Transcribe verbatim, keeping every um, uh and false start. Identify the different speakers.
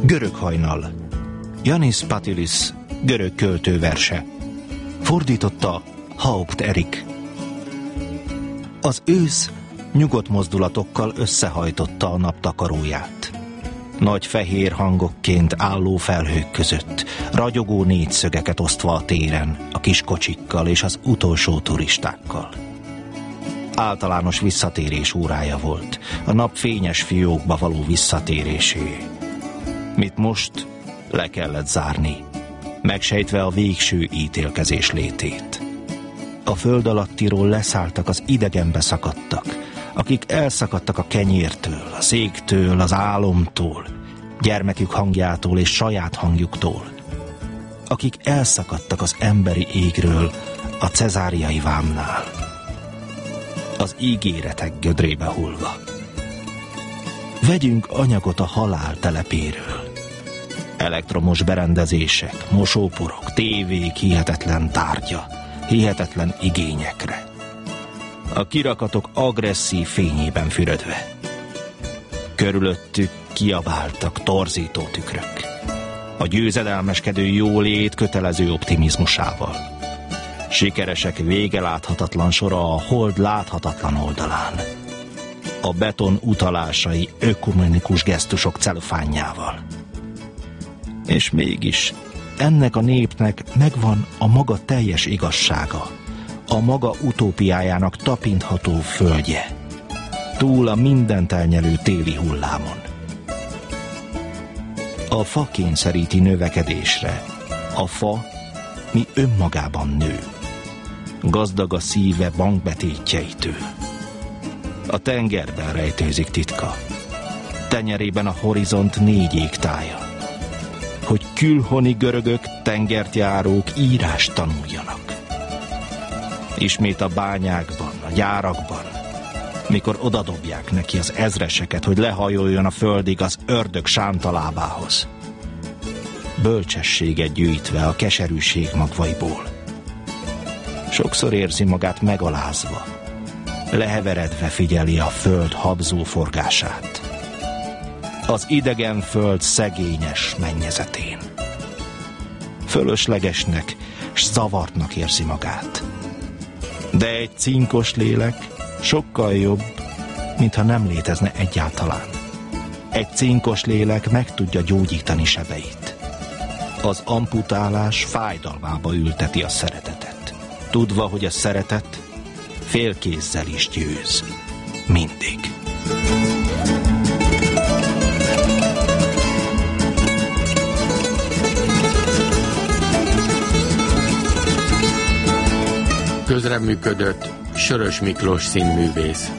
Speaker 1: Görög hajnal. Yanis Patilis görög költő verse. Fordította Haupt Erik. Az ősz nyugodt mozdulatokkal összehajtotta a naptakaróját. Nagy fehér hangokként álló felhők között, ragyogó négyszögeket osztva a téren, a kis kocsikkal és az utolsó turistákkal. Általános visszatérés órája volt, a nap fényes fiókba való visszatérésé. Mit most le kellett zárni, megsejtve a végső ítélkezés létét. A föld alattiról leszálltak az idegenbe szakadtak, akik elszakadtak a kenyértől, a széktől, az álomtól, gyermekük hangjától és saját hangjuktól, akik elszakadtak az emberi égről a cezáriai vámnál, az ígéretek gödrébe hullva. Vegyünk anyagot a halál telepéről. Elektromos berendezések, mosóporok, tévék hihetetlen tárgya, hihetetlen igényekre. A kirakatok agresszív fényében fürödve. Körülöttük kiabáltak torzító tükrök. A győzedelmeskedő jólét kötelező optimizmusával. Sikeresek vége láthatatlan sora a hold láthatatlan oldalán. A beton utalásai ökumenikus gesztusok celofánjával. És mégis ennek a népnek megvan a maga teljes igazsága, a maga utópiájának tapintható földje, túl a mindent elnyelő téli hullámon. A fa kényszeríti növekedésre, a fa, mi önmagában nő. Gazdag a szíve bankbetétjeitől. A tengerben rejtőzik titka, tenyerében a horizont négy égtája, hogy külhoni görögök, tengert járók írást tanuljanak. Ismét a bányákban, a gyárakban, mikor odadobják neki az ezreseket, hogy lehajoljon a földig az ördög sántalábához. Bölcsességet gyűjtve a keserűség magvaiból. Sokszor érzi magát megalázva, leheveredve figyeli a föld habzó forgását. Az idegen föld szegényes mennyezetén. Fölöslegesnek s zavartnak érzi magát. De egy cinkos lélek sokkal jobb, mintha nem létezne egyáltalán. Egy cinkos lélek meg tudja gyógyítani sebeit. Az amputálás fájdalmába ülteti a szeretetet, tudva, hogy a szeretet félkézzel is győz. Mindig.
Speaker 2: Közreműködött Sörös Miklós színművész.